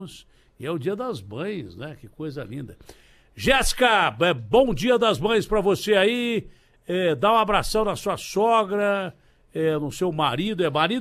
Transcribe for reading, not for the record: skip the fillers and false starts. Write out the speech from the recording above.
E é o Dia das Mães, né? Que coisa linda. Jéssica, bom Dia das Mães pra você aí. Dá um abração na sua sogra, no seu marido. É marido?